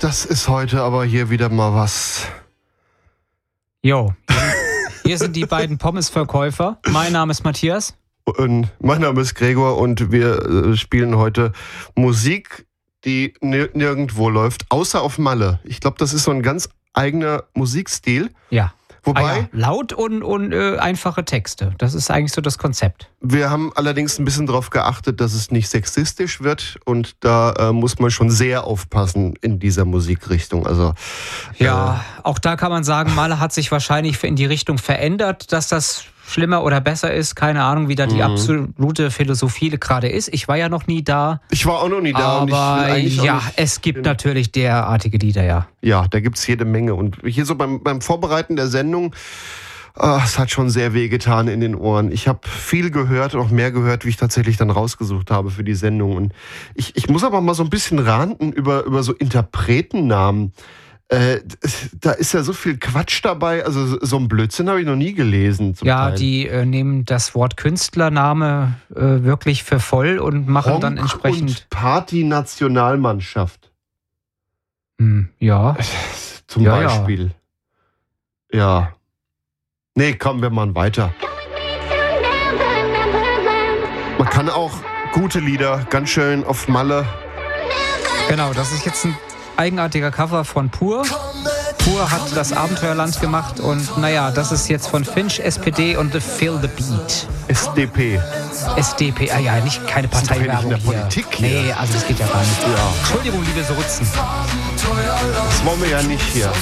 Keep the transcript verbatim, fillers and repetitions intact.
das ist heute aber hier wieder mal was. Jo, hier sind die beiden Pommesverkäufer. Mein Name ist Matthias. Und mein Name ist Gregor und wir äh, spielen heute Musik, die nir- nirgendwo läuft, außer auf Malle. Ich glaube, das ist so ein ganz eigener Musikstil. Ja. Wobei, ah ja, laut und, und äh, einfache Texte. Das ist eigentlich so das Konzept. Wir haben allerdings ein bisschen darauf geachtet, dass es nicht sexistisch wird. Und da äh, muss man schon sehr aufpassen in dieser Musikrichtung. Also Ja, äh, auch da kann man sagen, Malle hat sich wahrscheinlich in die Richtung verändert, dass das schlimmer oder besser ist. Keine Ahnung, wie da die mhm. absolute Philosophie gerade ist. Ich war ja noch nie da. Ich war auch noch nie da. Aber und ich will eigentlich auch ja, nicht es gibt hin. natürlich derartige Lieder, ja. Ja, da gibt's jede Menge. Und hier so beim, beim Vorbereiten der Sendung, ah, es hat schon sehr wehgetan in den Ohren. Ich habe viel gehört, auch mehr gehört, wie ich tatsächlich dann rausgesucht habe für die Sendung. Und ich, ich muss aber mal so ein bisschen ranten über, über so Interpretennamen. Äh, da ist ja so viel Quatsch dabei. Also so ein Blödsinn habe ich noch nie gelesen. Zum Ja, Teil. die äh, nehmen das Wort Künstlername äh, wirklich für voll und machen Honk dann entsprechend. und Party-Nationalmannschaft. Hm, ja. Zum Ja, Beispiel. Ja. ja. Nee, kommen wir mal weiter. Man kann auch gute Lieder ganz schön auf Malle. Genau, das ist jetzt ein eigenartiger Cover von Pur. Pur hat das Abenteuerland gemacht und naja, das ist jetzt von Finch, S P D und The Feel the Beat. S D P. S D P, ah ja, nicht keine Sind wir nicht in Parteiwerbung der hier. Politik hier? Nee, also das geht ja gar nicht. Ja. Entschuldigung, liebe Sorutzen. Das wollen wir ja nicht hier.